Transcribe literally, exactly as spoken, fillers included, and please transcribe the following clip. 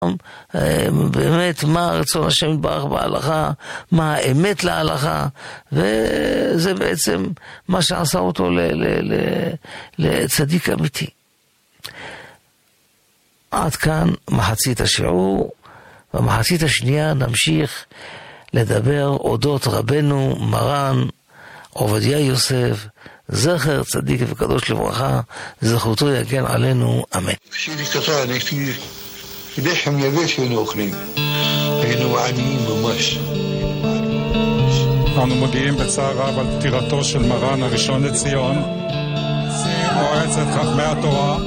באמת מה רצון השם יתברך בהלכה, מה האמת להלכה, וזה בעצם מה שעשה אותו ל- ל- ל- לצדיק אמיתי. עד כאן מחצית השיעור. במחצית השנייה נמשיך לדבר אודות רבנו מרן עובדיה יוסף, זכר צדיק וקדוש לברכה, זכותו יגן עלינו, אמן. שלי קטע, נקטי לחם יבש היינו אוכלים, היינו עניים ממש. אנו מגיעים בצער רב על פטירתו של מרן הראשון לציון, נשיא מועצת חכמי התורה,